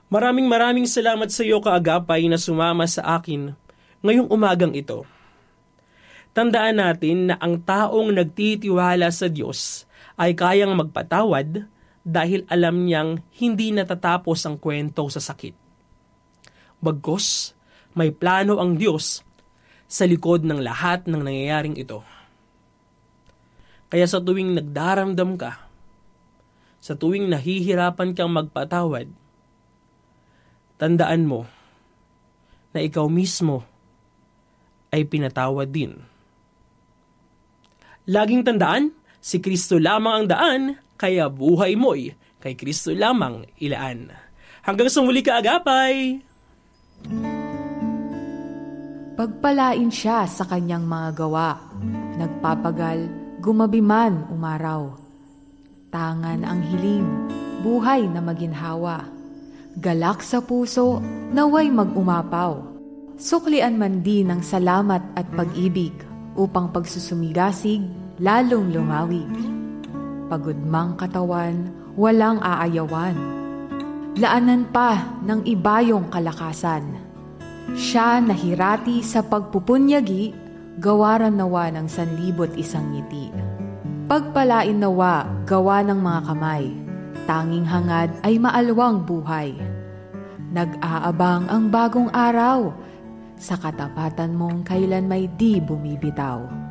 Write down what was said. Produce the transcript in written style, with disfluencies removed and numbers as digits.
Maraming salamat sa iyo, kaagapay, na sumama sa akin ngayong umagang ito. Tandaan natin na ang taong nagtitiwala sa Diyos ay kayang magpatawad dahil alam niyang hindi natatapos ang kwento sa sakit. Bagkus, may plano ang Diyos sa likod ng lahat ng nangyayaring ito. Kaya sa tuwing nagdaramdam ka, sa tuwing nahihirapan kang magpatawad, tandaan mo na ikaw mismo ay pinatawad din. Laging tandaan, si Kristo lamang ang daan, kaya buhay mo'y kay Kristo lamang ilaan. Hanggang sa muli, kaagapay! Pagpalain siya sa kanyang mga gawa, nagpapagal, gumabi man umaraw. Tangan ang hiling, buhay na maginhawa. Galak sa puso, naway mag-umapaw. Suklian man din ng salamat at pag-ibig, upang pagsusumigasig, lalong lumawig. Pagod mang katawan, walang aayawan. Laanan pa ng ibayong kalakasan. Siya nahirati sa pagpupunyagi, gawaran nawa ng 1,100 ngiti. Pagpalain nawa, gawa ng mga kamay, tanging hangad ay maalwang buhay. Nag-aabang ang bagong araw, sa katapatan mong kailan may di bumibitaw.